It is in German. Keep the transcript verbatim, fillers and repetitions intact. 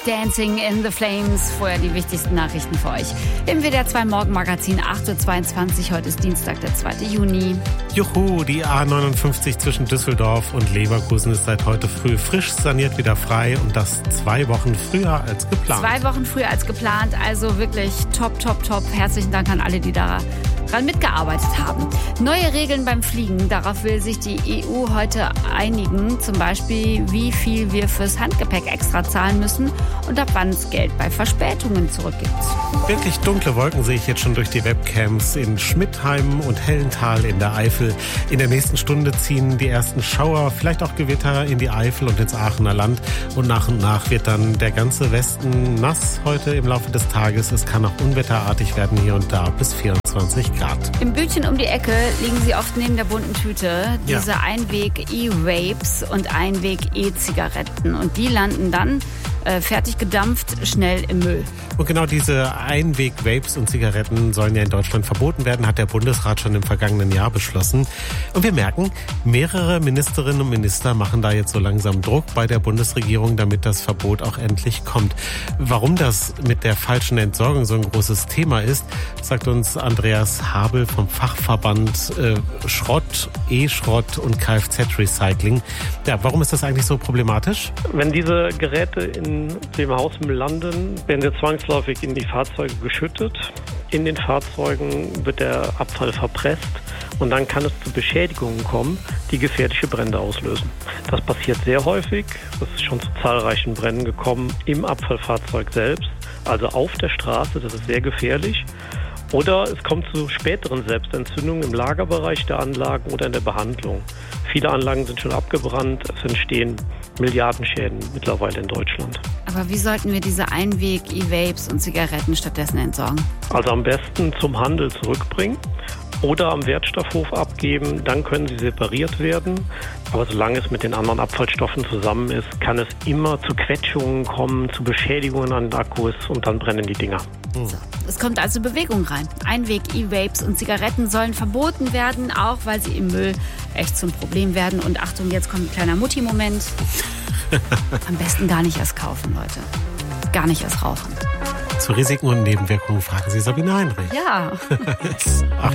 Dancing in the Flames. Vorher die wichtigsten Nachrichten für euch. Im W D R zwei Morgenmagazin acht Uhr zweiundzwanzig. Heute ist Dienstag, der zweite Juni. Juhu, die A neunundfünfzig zwischen Düsseldorf und Leverkusen ist seit heute früh frisch saniert wieder frei und das zwei Wochen früher als geplant. Zwei Wochen früher als geplant, also wirklich top, top, top. Herzlichen Dank an alle, die daran mitgearbeitet haben. Neue Regeln beim Fliegen, darauf will sich die E U heute einigen. Zum Beispiel, wie viel wir fürs Handgepäck extra zahlen müssen und ab wann es Geld bei Verspätungen zurückgibt. Wirklich dunkle Wolken sehe ich jetzt schon durch die Webcams in Schmidtheim und Hellental in der Eifel. In der nächsten Stunde ziehen die ersten Schauer, vielleicht auch Gewitter in die Eifel und ins Aachener Land. Und nach und nach wird dann der ganze Westen nass heute im Laufe des Tages. Es kann auch unwetterartig werden hier und da bis vierundzwanzig Grad. Im Bütchen um die Ecke liegen sie oft neben der bunten Tüte. Diese ja. Einweg-E-Vapes und Einweg-E-Zigaretten. Und die landen dann äh, fertig gedampft schnell im Müll. Und genau diese Einweg-Vapes und Zigaretten sollen ja in Deutschland verboten werden, hat der Bundesrat schon im vergangenen Jahr beschlossen. Und wir merken, mehrere Ministerinnen und Minister machen da jetzt so langsam Druck bei der Bundesregierung, damit das Verbot auch endlich kommt. Warum das mit der falschen Entsorgung so ein großes Thema ist, sagt uns Andreas Habel vom Fachverband äh, Schrott, E-Schrott und Kfz-Recycling. Ja, warum ist das eigentlich so problematisch? Wenn diese Geräte in dem Hausmüll landen, werden sie zwangsläufig in die Fahrzeuge geschüttet. In den Fahrzeugen wird der Abfall verpresst und dann kann es zu Beschädigungen kommen, die gefährliche Brände auslösen. Das passiert sehr häufig. Das ist schon zu zahlreichen Bränden gekommen im Abfallfahrzeug selbst, also auf der Straße. Das ist sehr gefährlich. Oder es kommt zu späteren Selbstentzündungen im Lagerbereich der Anlagen oder in der Behandlung. Viele Anlagen sind schon abgebrannt. Es entstehen Milliardenschäden mittlerweile in Deutschland. Aber wie sollten wir diese Einweg-E-Vapes und Zigaretten stattdessen entsorgen? Also am besten zum Handel zurückbringen oder am Wertstoffhof abgeben. Dann können sie separiert werden. Aber solange es mit den anderen Abfallstoffen zusammen ist, kann es immer zu Quetschungen kommen, zu Beschädigungen an den Akkus und dann brennen die Dinger. So, es kommt also Bewegung rein. Einweg-E-Vapes und Zigaretten sollen verboten werden, auch weil sie im Müll echt zum Problem werden. Und Achtung, jetzt kommt ein kleiner Mutti-Moment. Am besten gar nicht erst kaufen, Leute. Gar nicht erst rauchen. Zu Risiken und Nebenwirkungen fragen Sie Sabine Heinrich. Ja.